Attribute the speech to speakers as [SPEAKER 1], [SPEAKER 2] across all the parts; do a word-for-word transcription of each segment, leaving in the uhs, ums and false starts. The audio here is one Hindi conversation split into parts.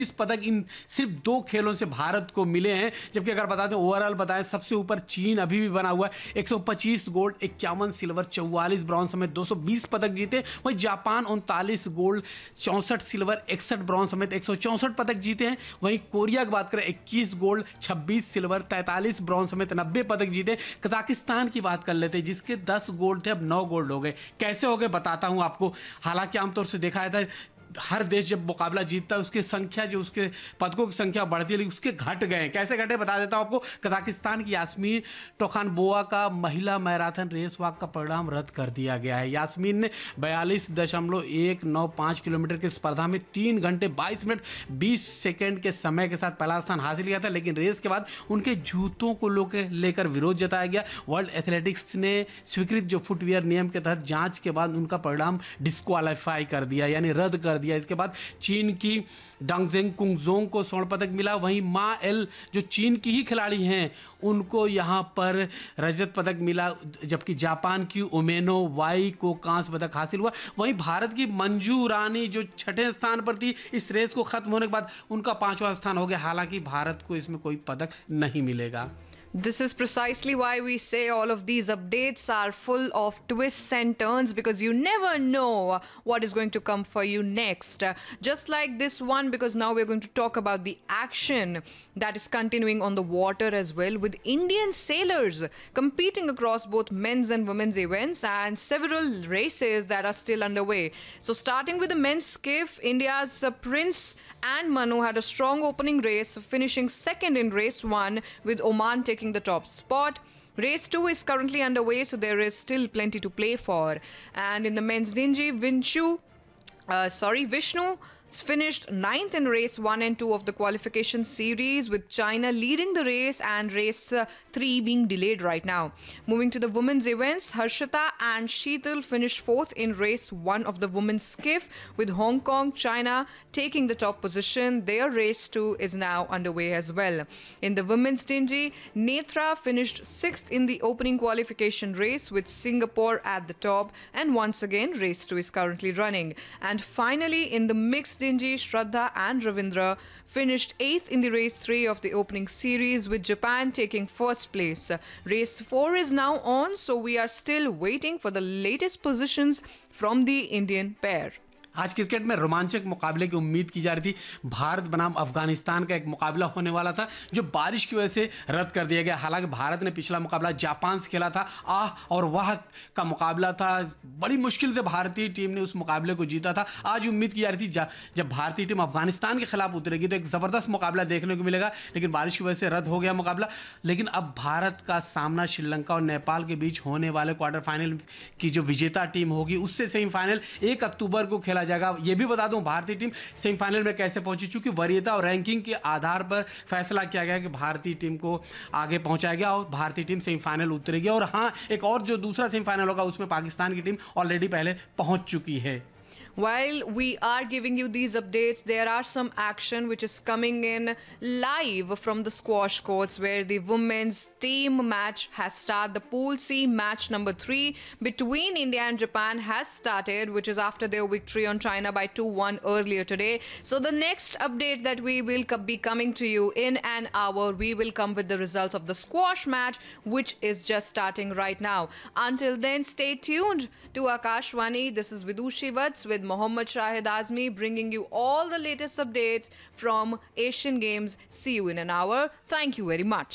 [SPEAKER 1] इस पदक इन सिर्फ दो खेलों से भारत को मिले हैं। जबकि अगर बता दें ओवरऑल बताएं, सबसे ऊपर चीन अभी भी बना हुआ है, एक सौ पच्चीस गोल्ड, इक्यावन सिल्वर, चौवालीस ब्रॉन्ज समेत दो सौ बीस पदक जीते। वहीं जापान उनतालीस गोल्ड, चौंसठ सिल्वर, इकसठ ब्रॉन्ज समेत एक सौ चौंसठ पदक जीते हैं। वहीं कोरिया की बात करें, इक्कीस गोल्ड, छब्बीस सिल्वर, तैंतालीस ब्रॉन्ज समेत नब्बे पदक जीते। कजाकिस्तान की बात कर लेते हैं, जिसके दस गोल्ड थे, अब नौ गोल्ड हो गए। कैसे हो गए बताता हूं आपको। हालांकि आमतौर से देखा जाता है हर देश जब मुकाबला जीतता है उसकी संख्या, जो उसके पदकों की संख्या बढ़ती है, लेकिन उसके घट गए। कैसे घटे बता देता हूं आपको। कजाकिस्तान की यास्मीन टोखानबोवा का महिला मैराथन रेस वॉक का परिणाम रद्द कर दिया गया है। यास्मीन ने बयालीस दशमलव एक नौ पाँच किलोमीटर की स्पर्धा में तीन घंटे बाईस मिनट बीस सेकेंड के समय के साथ पहला स्थान हासिल किया था, लेकिन रेस के बाद उनके जूतों को लेकर विरोध जताया गया। वर्ल्ड एथलेटिक्स ने स्वीकृत जो फुटवियर नियम के तहत जांच के बाद उनका परिणाम डिस्क्वालीफाई कर दिया, यानी रद्द कर दिया। इसके बाद चीन की डांगजेंग कुंगजोंग को स्वर्ण पदक मिला। वहीं मा एल जो चीन की ही खिलाड़ी हैं, उनको यहां पर रजत पदक मिला। जबकि जापान की ओमेनो वाई को कांस्य पदक हासिल हुआ। वहीं भारत की मंजू रानी जो छठे स्थान पर थी, इस रेस को खत्म होने के बाद उनका पांचवा स्थान हो गया। हालांकि भारत को इसमें कोई पदक नहीं मिलेगा।
[SPEAKER 2] This is precisely why we say all of these updates are full of twists and turns, because you never know what is going to come for you next. Just like this one, because now we're going to talk about the action that is continuing on the water as well, with Indian sailors competing across both men's and women's events, and several races that are still underway. So starting with the men's skiff, India's uh, Prince and Manu had a strong opening race, finishing second in race one, with Oman taking the top spot. Race two is currently underway, so there is still plenty to play for. And in the men's dinghy, Vinshu, uh, sorry, Vishnu finished ninth in race one and two of the qualification series, with China leading the race and race uh, three being delayed right now. Moving to the women's events, Harshita and Sheetal finished fourth in race one of the women's skiff, with Hong Kong, China taking the top position. Their race two is now underway as well. In the women's dinghy, Netra finished sixth in the opening qualification race, with Singapore at the top, and once again race two is currently running. And finally, in the mixed dinghy, Shraddha and Ravindra finished eighth in the race three of the opening series, with Japan taking first place. Race four is now on, so we are still waiting for the latest positions from the Indian pair.
[SPEAKER 1] आज क्रिकेट में रोमांचक मुकाबले की उम्मीद की जा रही थी। भारत बनाम अफगानिस्तान का एक मुकाबला होने वाला था, जो बारिश की वजह से रद्द कर दिया गया। हालांकि भारत ने पिछला मुकाबला जापान से खेला था, आह और वाह का मुकाबला था। बड़ी मुश्किल से भारतीय टीम ने उस मुकाबले को जीता था। आज उम्मीद की जा रही थी जब भारतीय टीम अफगानिस्तान के खिलाफ उतरेगी तो एक ज़बरदस्त मुकाबला देखने को मिलेगा, लेकिन बारिश की वजह से रद्द हो गया मुकाबला। लेकिन अब भारत का सामना श्रीलंका और नेपाल के बीच होने वाले क्वार्टर फाइनल की जो विजेता टीम होगी, उससे सेमीफाइनल एक अक्टूबर को खेला जाएगा। ये भी बता दूं भारतीय टीम सेमीफाइनल में कैसे पहुंची, चूंकि वरीयता और रैंकिंग के आधार पर फैसला किया गया कि भारतीय टीम को आगे पहुंचाया गया और भारतीय टीम सेमीफाइनल उतरेगी। और हाँ, एक और जो दूसरा सेमीफाइनल होगा उसमें पाकिस्तान की टीम ऑलरेडी पहले पहुंच चुकी है।
[SPEAKER 2] While we are giving you these updates, there are some action which is coming in live from the squash courts, where the women's team match has started. The Pool C match number three between India and Japan has started, which is after their victory on China by two one earlier today. So the next update that we will be coming to you in an hour, we will come with the results of the squash match, which is just starting right now. Until then, stay tuned to Akashvani. This is Vidushi Vats with Mohammad Shahid Azmi, bringing you all the latest updates from Asian Games. See you in an hour. Thank you very much.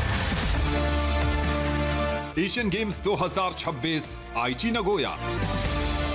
[SPEAKER 3] Asian games दो हज़ार छब्बीस आईची नगोया।